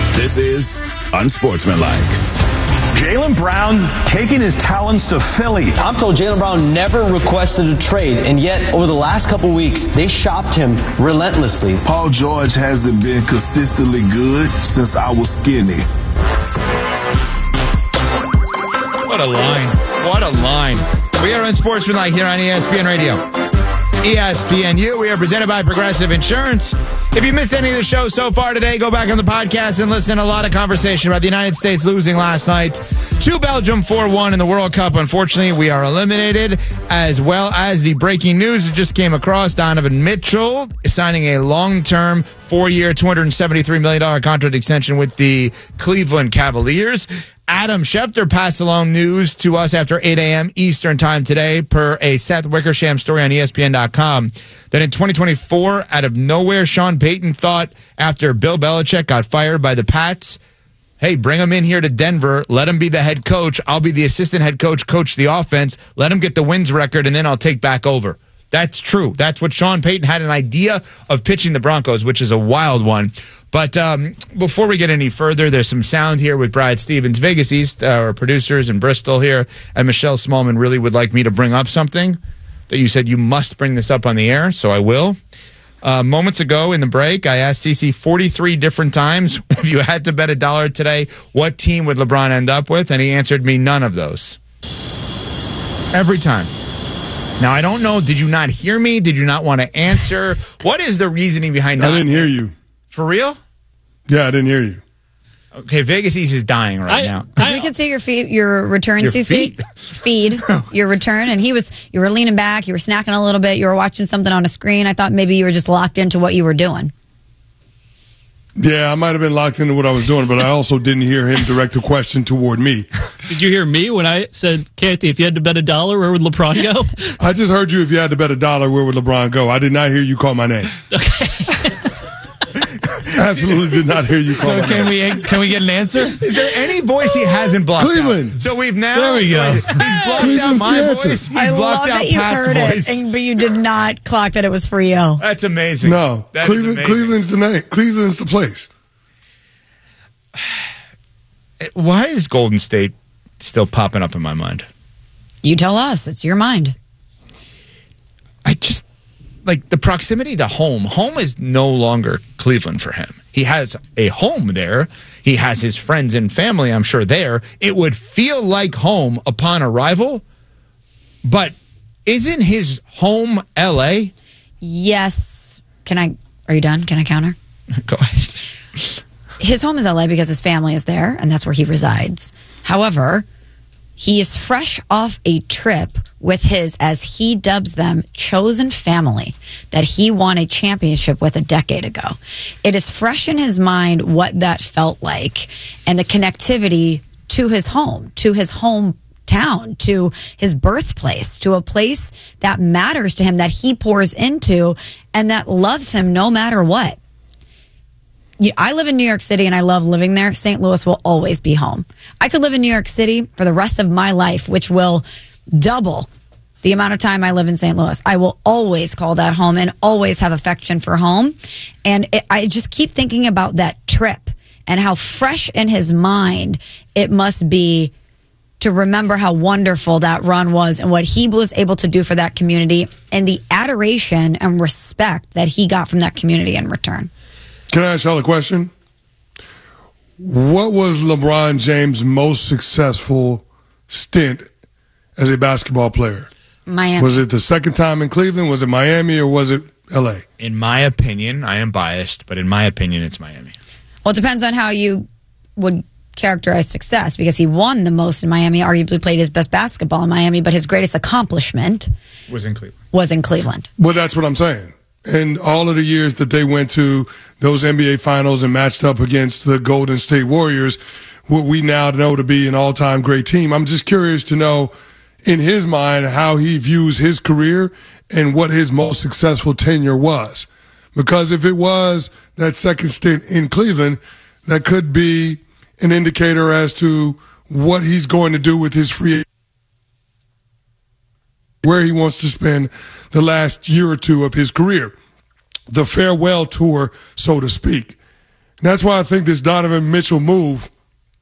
This is Unsportsmanlike. Jaylen Brown taking his talents to Philly. I'm told Jaylen Brown never requested a trade, and yet over the last couple weeks, they shopped him relentlessly. Paul George hasn't been consistently good since I was skinny. What a line. What a line. We are Unsportsmanlike here on ESPN Radio. ESPNU. We are presented by Progressive Insurance. If you missed any of the show so far today, go back on the podcast and listen to a lot of conversation about the United States losing last night to Belgium 4-1 in the World Cup. Unfortunately, we are eliminated, as well as the breaking news that just came across. Donovan Mitchell is signing a long-term 4-year, $273 million contract extension with the Cleveland Cavaliers. Adam Schefter passed along news to us after 8 a.m. Eastern time today per a Seth Wickersham story on ESPN.com that in 2024, out of nowhere, Sean Payton thought after Bill Belichick got fired by the Pats, hey, bring him in here to Denver, let him be the head coach, I'll be the assistant head coach, coach the offense, let him get the wins record, and then I'll take back over. That's true. That's what Sean Payton had an idea of pitching the Broncos, which is a wild one. But before we get any further, there's some sound here with Brad Stevens, Vegas East, our producers in Bristol here, and Michelle Smallman really would like me to bring up something that you said you must bring this up on the air, so I will. Moments ago in the break, I asked CC 43 different times, if you had to bet $1 today, what team would LeBron end up with? And he answered me none of those. Every time. Now, I don't know, did you not hear me? Did you not want to answer? What is the reasoning behind that? I didn't hear you. For real? Yeah, I didn't hear you. Okay, Vegas East is dying right now. We could see your return, CC. Feed your return, and you were leaning back, you were snacking a little bit, you were watching something on a screen. I thought maybe you were just locked into what you were doing. Yeah, I might have been locked into what I was doing, but I also didn't hear him direct a question toward me. Did you hear me when I said, Kathy, if you had to bet $1, where would LeBron go? I just heard you, if you had to bet $1, where would LeBron go? I did not hear you call my name. Okay. Absolutely did not hear you call my name. Can we get an answer? Is there any voice he hasn't blocked Cleveland. out? So we've now... There we go. He's blocked Cleveland's out my the voice. He's I blocked love out that you Pat's heard voice. it, but you did not clock that it was for you. That's amazing. No, That is amazing. Cleveland's the name. Cleveland's the place. Why is Golden State still popping up in my mind? You tell us. It's your mind. I just... Like, the proximity to home. Home is no longer Cleveland for him. He has a home there. He has his friends and family, I'm sure, there. It would feel like home upon arrival, but isn't his home L.A.? Yes. Are you done? Can I counter? Go ahead. His home is LA because his family is there, and that's where he resides. However, he is fresh off a trip with his, as he dubs them, chosen family that he won a championship with a decade ago. It is fresh in his mind what that felt like and the connectivity to his home, to his hometown, to his birthplace, to a place that matters to him, that he pours into and that loves him no matter what. I live in New York City and I love living there. St. Louis will always be home. I could live in New York City for the rest of my life, which will double the amount of time I live in St. Louis. I will always call that home and always have affection for home. And I just keep thinking about that trip and how fresh in his mind it must be to remember how wonderful that run was and what he was able to do for that community and the adoration and respect that he got from that community in return. Can I ask y'all a question? What was LeBron James' most successful stint as a basketball player? Miami. Was it the second time in Cleveland? Was it Miami or was it L.A.? In my opinion, I am biased, but in my opinion, it's Miami. Well, it depends on how you would characterize success, because he won the most in Miami, arguably played his best basketball in Miami, but his greatest accomplishment Was in Cleveland. Well, that's what I'm saying. And all of the years that they went to those NBA finals and matched up against the Golden State Warriors, what we now know to be an all-time great team. I'm just curious to know, in his mind, how he views his career and what his most successful tenure was. Because if it was that second stint in Cleveland, that could be an indicator as to what he's going to do with his free, where he wants to spend the last year or two of his career, the farewell tour, so to speak. And that's why I think this Donovan Mitchell move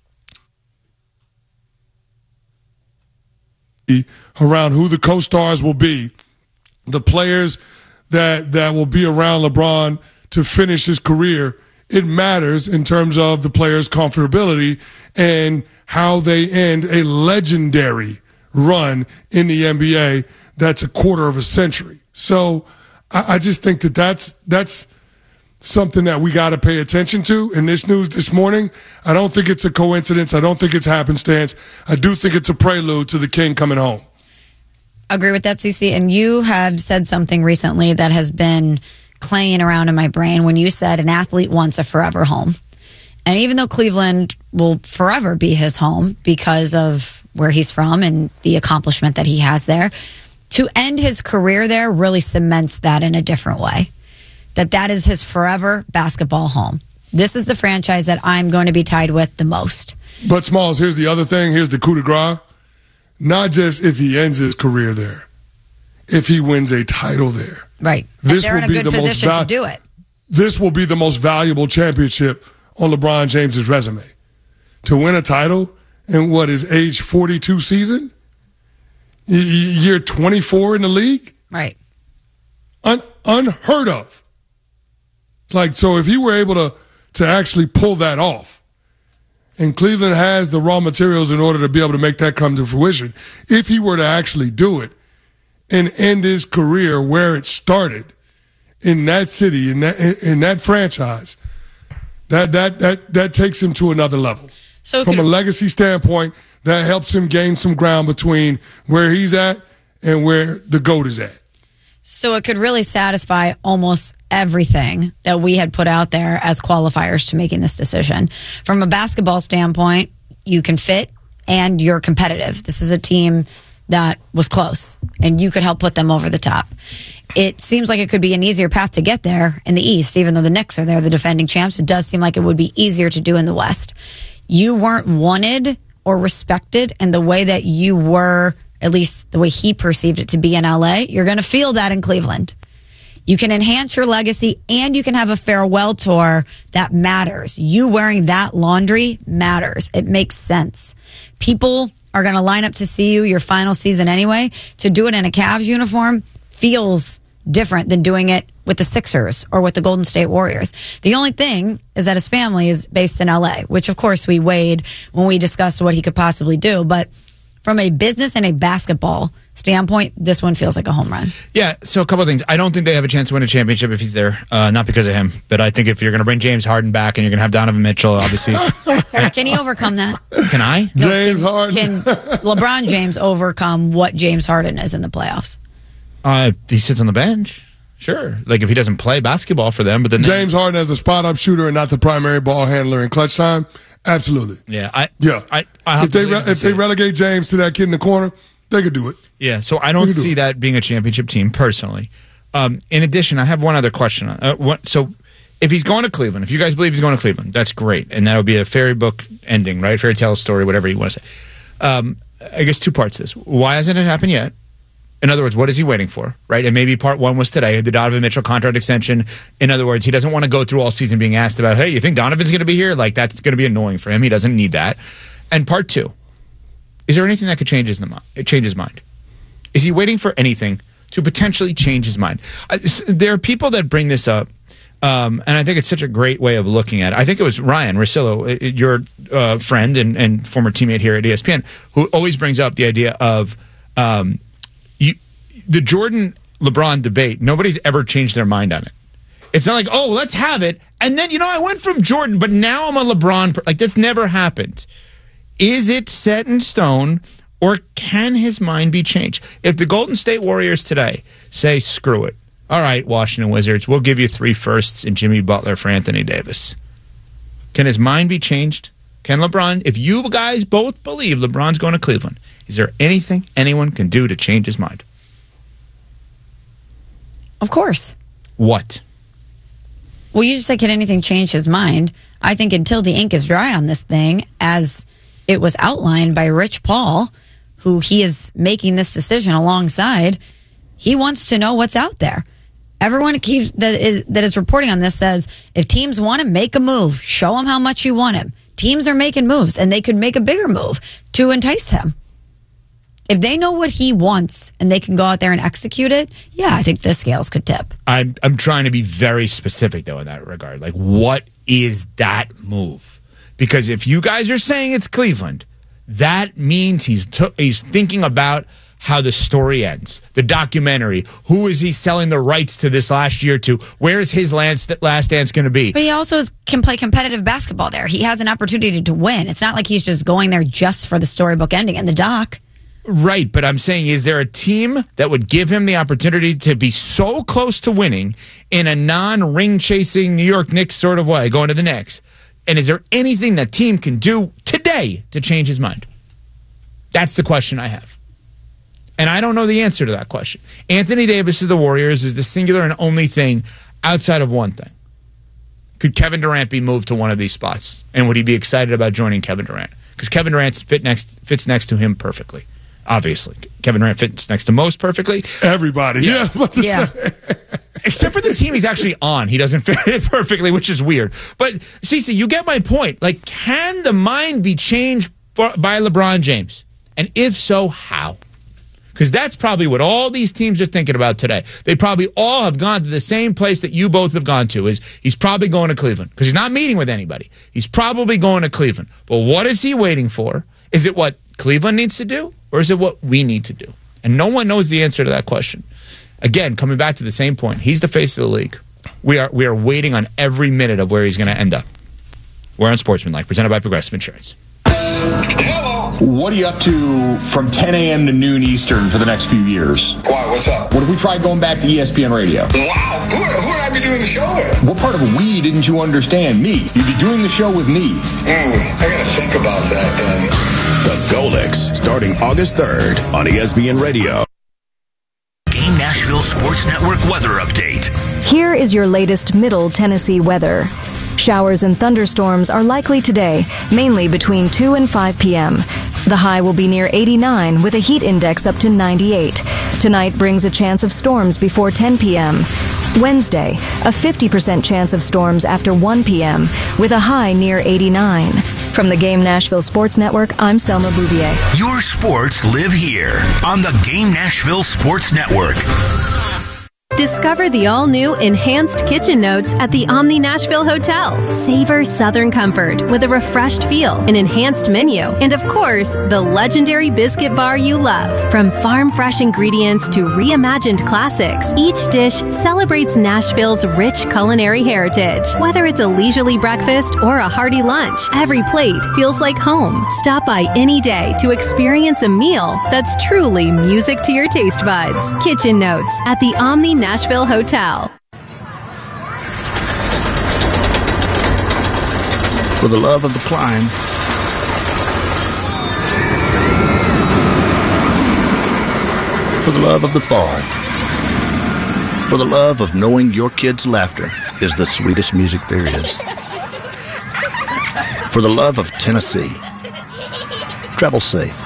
around who the co-stars will be, the players that will be around LeBron to finish his career, it matters in terms of the players' comfortability and how they end a legendary run in the NBA that's a quarter of a century. So I just think that's something that we got to pay attention to in this news this morning. I don't think it's a coincidence. I don't think it's happenstance. I do think it's a prelude to the king coming home. Agree with that, CC. And you have said something recently that has been clanging around in my brain when you said an athlete wants a forever home. And even though Cleveland will forever be his home because of where he's from and the accomplishment that he has there, to end his career there really cements that in a different way. That is his forever basketball home. This is the franchise that I'm going to be tied with the most. But Smalls, here's the other thing. Here's the coup de grace. Not just if he ends his career there, if he wins a title there. Right. And they're in a good position to do it. This will be the most valuable championship on LeBron James's resume. To win a title in what is age 42 season? Year 24 in the league? Right. Unheard of. Like, so if he were able to actually pull that off, and Cleveland has the raw materials in order to be able to make that come to fruition, if he were to actually do it and end his career where it started, in that city, in that franchise, that takes him to another level. So from a legacy standpoint, that helps him gain some ground between where he's at and where the GOAT is at. So it could really satisfy almost everything that we had put out there as qualifiers to making this decision. From a basketball standpoint, you can fit and you're competitive. This is a team that was close and you could help put them over the top. It seems like it could be an easier path to get there in the East, even though the Knicks are there, the defending champs. It does seem like it would be easier to do in the West. You weren't wanted or respected in the way that you were, at least the way he perceived it to be in LA. You're going to feel that in Cleveland. You can enhance your legacy and you can have a farewell tour that matters. You wearing that laundry matters. It makes sense. People are going to line up to see you your final season anyway. To do it in a Cavs uniform feels different than doing it with the Sixers or with the Golden State Warriors. The only thing is that his family is based in LA, which of course we weighed when we discussed what he could possibly do. But from a business and a basketball standpoint, this one feels like a home run. Yeah, so a couple of things. I don't think they have a chance to win a championship if he's there, not because of him. But I think if you're going to bring James Harden back and you're going to have Donovan Mitchell, obviously. Can he overcome that? Can I? No, James Harden. Can LeBron James overcome what James Harden is in the playoffs? He sits on the bench. Sure. Like if he doesn't play basketball for them, but then James Harden as a spot-up shooter and not the primary ball handler in clutch time, absolutely. Yeah. If they relegate James to that kid in the corner, they could do it. Yeah, so I don't see that being a championship team personally. In addition, I have one other question. So if he's going to Cleveland, if you guys believe he's going to Cleveland, that's great. And that'll be a fairy book ending, right? Fairy tale story, whatever you want to say. I guess two parts to this. Why hasn't it happened yet? In other words, what is he waiting for, right? And maybe part one was today, the Donovan Mitchell contract extension. In other words, he doesn't want to go through all season being asked about, hey, you think Donovan's going to be here? Like, that's going to be annoying for him. He doesn't need that. And part two, is there anything that could change his mind? Is he waiting for anything to potentially change his mind? There are people that bring this up, and I think it's such a great way of looking at it. I think it was Ryan Russillo, your friend and former teammate here at ESPN, who always brings up the idea of the Jordan-LeBron debate. Nobody's ever changed their mind on it. It's not like, oh, let's have it, and then, I went from Jordan, but now I'm a LeBron. Like, this never happened. Is it set in stone, or can his mind be changed? If the Golden State Warriors today say, screw it, all right, Washington Wizards, we'll give you 3 firsts and Jimmy Butler for Anthony Davis. Can his mind be changed? Can LeBron, if you guys both believe LeBron's going to Cleveland, is there anything anyone can do to change his mind? Of course. What? Well, you just said, can anything change his mind? I think until the ink is dry on this thing, as it was outlined by Rich Paul, who he is making this decision alongside, he wants to know what's out there. Everyone that is reporting on this says if teams want to make a move, show them how much you want him. Teams are making moves, and they could make a bigger move to entice him. If they know what he wants and they can go out there and execute it, yeah, I think the scales could tip. I'm trying to be very specific, though, in that regard. Like, what is that move? Because if you guys are saying it's Cleveland, that means he's thinking about how the story ends, the documentary. Who is he selling the rights to this last year to? Where is his last dance going to be? But he also can play competitive basketball there. He has an opportunity to win. It's not like he's just going there just for the storybook ending and the doc. Right, but I'm saying, is there a team that would give him the opportunity to be so close to winning in a non-ring chasing New York Knicks sort of way, going to the Knicks? And is there anything that team can do today to change his mind? That's the question I have. And I don't know the answer to that question. Anthony Davis of the Warriors is the singular and only thing outside of one thing. Could Kevin Durant be moved to one of these spots? And would he be excited about joining Kevin Durant? Because Kevin Durant fits next to him perfectly. Obviously. Kevin Durant fits next to most perfectly. Everybody. Yeah. Except for the team he's actually on. He doesn't fit it perfectly, which is weird. But, Cece, you get my point. Like, can the mind be changed by LeBron James? And if so, how? Because that's probably what all these teams are thinking about today. They probably all have gone to the same place that you both have gone to. Is he's probably going to Cleveland. Because he's not meeting with anybody. He's probably going to Cleveland. But what is he waiting for? Is it what Cleveland needs to do? Or is it what we need to do? And no one knows the answer to that question. Again, coming back to the same point, he's the face of the league. We are waiting on every minute of where he's going to end up. We're on Sportsmanlike, presented by Progressive Insurance. What are you up to from 10 a.m. to noon Eastern for the next few years? Why? What's up? What if we tried going back to ESPN Radio? Wow. Who would I be doing the show with? What part of we didn't you understand? Me. You'd be doing the show with me. I got to think about that then. The Golix, starting August 3rd on ESPN Radio. Game Nashville Sports Network weather update. Here is your latest Middle Tennessee weather. Showers and thunderstorms are likely today, mainly between 2 and 5 p.m. The high will be near 89 with a heat index up to 98. Tonight brings a chance of storms before 10 p.m. Wednesday, a 50% chance of storms after 1 p.m. with a high near 89. From the Game Nashville Sports Network, I'm Selma Bouvier. Your sports live here on the Game Nashville Sports Network. Discover the all-new Enhanced Kitchen Notes at the Omni Nashville Hotel. Savor Southern comfort with a refreshed feel, an enhanced menu, and of course, the legendary biscuit bar you love. From farm-fresh ingredients to reimagined classics, each dish celebrates Nashville's rich culinary heritage. Whether it's a leisurely breakfast or a hearty lunch, every plate feels like home. Stop by any day to experience a meal that's truly music to your taste buds. Kitchen Notes at the Omni Nashville Hotel. For the love of the climb, for the love of the fall, for the love of knowing your kids' laughter is the sweetest music there is, for the love of Tennessee. Travel safe.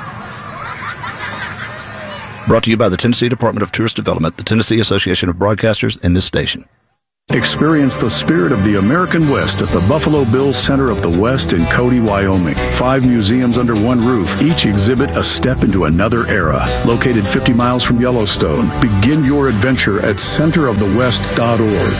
Brought to you by the Tennessee Department of Tourist Development, the Tennessee Association of Broadcasters, and this station. Experience the spirit of the American West at the Buffalo Bills Center of the West in Cody, Wyoming. 5 museums under one roof, each exhibit a step into another era. Located 50 miles from Yellowstone, begin your adventure at centerofthewest.org.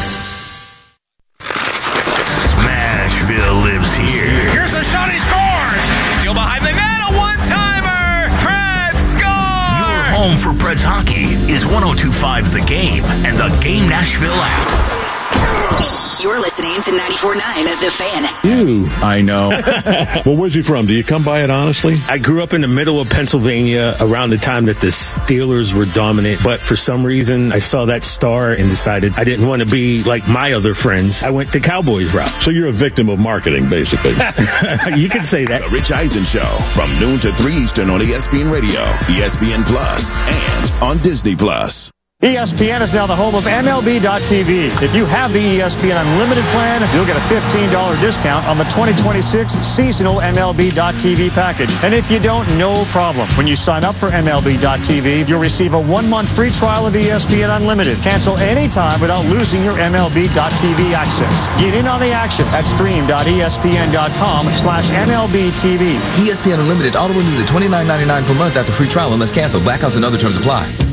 Smashville lives here. Here's a shot, he scores! Steal behind the net, a one-timer! Preds score! Home for Preds hockey is 102.5 The Game and the Game Nashville app. You're listening to 94.9 The Fan. You. I know. Well, where's he from? Do you come by it honestly? I grew up in the middle of Pennsylvania around the time that the Steelers were dominant, but for some reason I saw that star and decided I didn't want to be like my other friends. I went the Cowboys route. So you're a victim of marketing, basically. You can say that. The Rich Eisen Show from noon to 3 Eastern on ESPN Radio, ESPN Plus, and on Disney Plus. ESPN is now the home of MLB.tv. If you have the ESPN Unlimited plan, you'll get a $15 discount on the 2026 seasonal MLB.tv package. And if you don't, no problem. When you sign up for MLB.tv, you'll receive a 1-month free trial of ESPN Unlimited. Cancel anytime without losing your MLB.tv access. Get in on the action at stream.espn.com/MLBTV. ESPN Unlimited auto renews at $29.99 per month after free trial unless canceled. Blackouts and other terms apply.